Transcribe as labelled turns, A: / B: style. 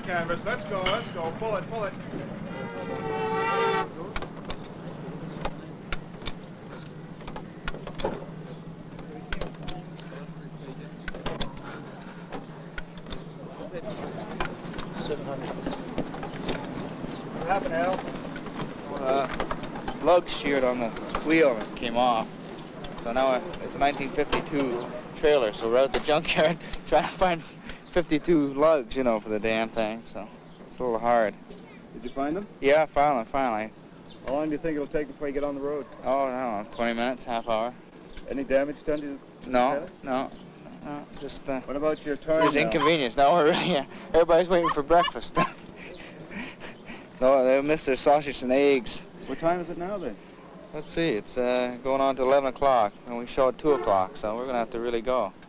A: canvas. Let's go, let's go. Pull it, pull it.
B: What happened, Al?
C: Lug sheared on the wheel and came off. So now it's a 1952 trailer, so we're out at the junkyard trying to find 52 lugs, you know, for the damn thing, so it's a little hard.
B: Did you find them?
C: Yeah, finally.
B: How long do you think it'll take before you get on the road?
C: Oh, I don't know, 20 minutes, half hour.
B: Any damage done to the
C: No,
B: trailer?
C: no, just,
B: What about your time
C: just
B: now?
C: inconvenience. No, we're really, everybody's waiting for breakfast. No, they missed their sausage and eggs.
B: What time is it now, then?
C: Let's see, it's going on to 11 o'clock, and we show at 2 o'clock, so we're going to have to really go.